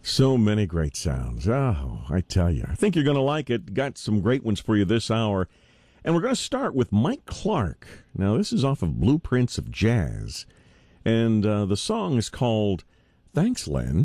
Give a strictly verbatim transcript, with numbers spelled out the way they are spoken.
So many great sounds. Oh, I tell you. I think you're going to like it. Got some great ones for you this hour. And we're going to start with Mike Clark. Now, this is off of Blueprints of Jazz. And uh, the song is called Thanks, Len.